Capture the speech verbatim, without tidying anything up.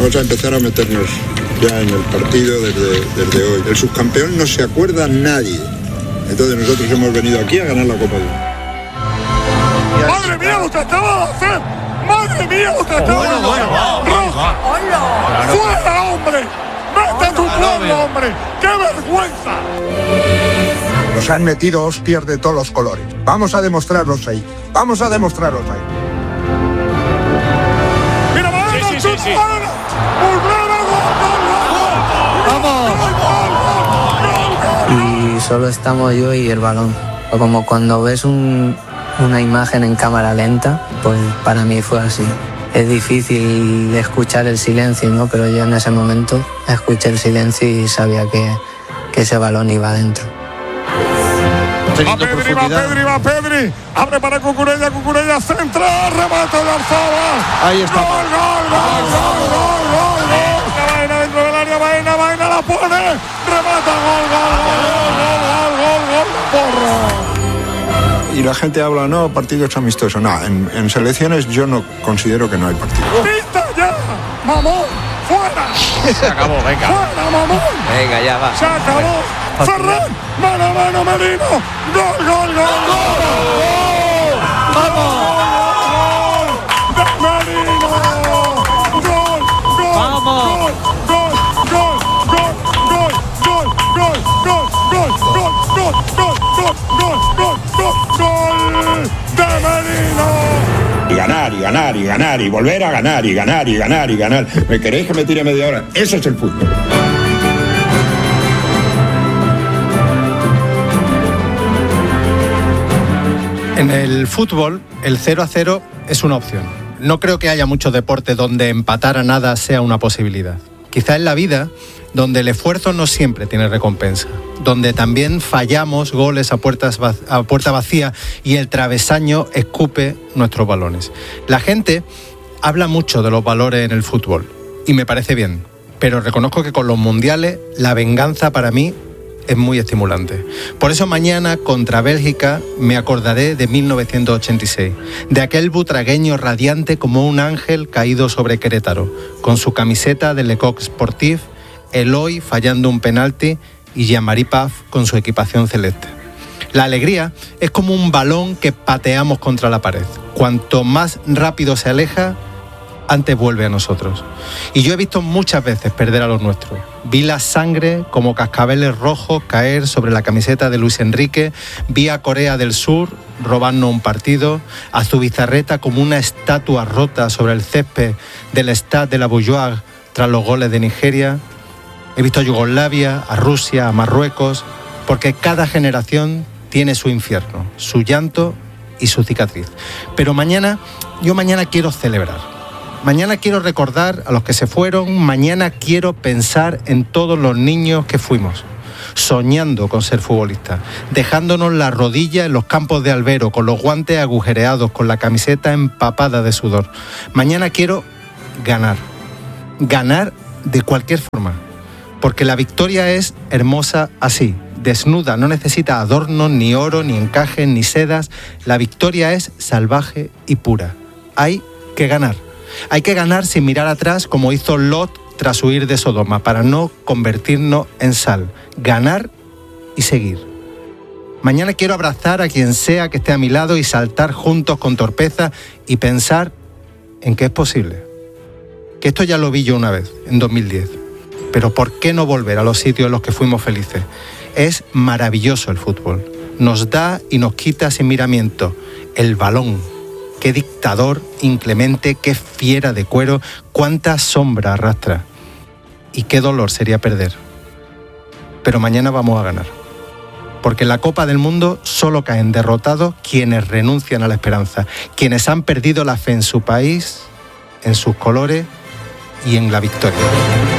Vamos a empezar a meternos ya en el partido desde, desde hoy. El subcampeón no se acuerda nadie. Entonces nosotros hemos venido aquí a ganar la Copa del Mundo. ¡Madre mía lo que acaba de hacer! ¡Madre mía lo que acaba de hacer! Bueno, bueno, ¡Roja! ¡Fuera, hombre! ¡Vete a tu pueblo, hombre! ¡Qué vergüenza! Nos han metido hostias de todos los colores. Vamos a demostrarlos ahí. Vamos a demostrarlos ahí. ¡Mira, Maena! Sí, sí, sí, sí. ¡Maena! ¡Burlera, gol, gol, gol! Y solo estamos yo y el balón. O como cuando ves un, una imagen en cámara lenta, pues para mí fue así. Es difícil escuchar el silencio, ¿no? Pero yo en ese momento escuché el silencio y sabía que, que ese balón iba adentro. Va Pedri, va Pedri, va Pedri. Abre para Cucurella, Cucurella centra, remate de Arzaba. Ahí está. Gol, gol, gol, gol, gol, gol, gol. Baena dentro del área, Baena, Baena la pone. Remata, gol, gol, gol, gol, gol, gol, gol, porro. Y la gente habla, no, partidos amistosos. No, en, en selecciones yo no considero que no hay partidos. ¡Pita ya! ¡Mamón! ¡Fuera! Se acabó, venga. ¡Fuera, mamón! Venga, ya va. ¡Se acabó! ¡Ferran! ¡Mano a mano, Merino! ¡Gol, gol, gol, gol! ¡Vamos! ¡De Merino! ¡Gol, gol! ¡Vamos! ¡Gol, gol, gol, gol, gol, gol, gol, gol, gol, gol, gol, gol, gol, gol, gol, gol de Merino! Y ganar, y ganar, y ganar, y volver a ganar, y ganar, y ganar, y ganar. ¿Me queréis que me tire media hora? Eso es el fútbol. En el fútbol, el cero a cero es una opción. No creo que haya muchos deportes donde empatar a nada sea una posibilidad. Quizá en la vida, donde el esfuerzo no siempre tiene recompensa, donde también fallamos goles a, puertas va- a puerta vacía y el travesaño escupe nuestros balones. La gente habla mucho de los valores en el fútbol y me parece bien, pero reconozco que con los mundiales la venganza para mí es muy estimulante. Por eso mañana contra Bélgica me acordaré de mil novecientos ochenta y seis, de aquel butragueño radiante como un ángel caído sobre Querétaro, con su camiseta de Le Coq Sportif, Eloy fallando un penalti y Jean-Marie Paf con su equipación celeste. La alegría es como un balón que pateamos contra la pared. Cuanto más rápido se aleja, antes vuelve a nosotros. Y yo he visto muchas veces perder a los nuestros. Vi la sangre como cascabeles rojos caer sobre la camiseta de Luis Enrique, vi a Corea del Sur robarnos un partido, a Zubizarreta como una estatua rota sobre el césped del Stade de la Beaujoire tras los goles de Nigeria. He visto a Yugoslavia, a Rusia, a Marruecos, porque cada generación tiene su infierno, su llanto y su cicatriz. Pero mañana, yo mañana quiero celebrar. Mañana quiero recordar a los que se fueron, mañana quiero pensar en todos los niños que fuimos, soñando con ser futbolistas, dejándonos la rodilla en los campos de albero, con los guantes agujereados, con la camiseta empapada de sudor. Mañana quiero ganar, ganar de cualquier forma, porque la victoria es hermosa así, desnuda, no necesita adornos, ni oro, ni encajes, ni sedas. La victoria es salvaje y pura. Hay que ganar. Hay que ganar sin mirar atrás como hizo Lot tras huir de Sodoma, para no convertirnos en sal. Ganar y seguir. Mañana quiero abrazar a quien sea que esté a mi lado y saltar juntos con torpeza y pensar en que es posible. Que esto ya lo vi yo una vez, en dos mil diez. Pero ¿por qué no volver a los sitios en los que fuimos felices? Es maravilloso el fútbol. Nos da y nos quita sin miramiento. El balón. Qué dictador inclemente, qué fiera de cuero, cuánta sombra arrastra. Y qué dolor sería perder. Pero mañana vamos a ganar. Porque en la Copa del Mundo solo caen derrotados quienes renuncian a la esperanza, quienes han perdido la fe en su país, en sus colores y en la victoria.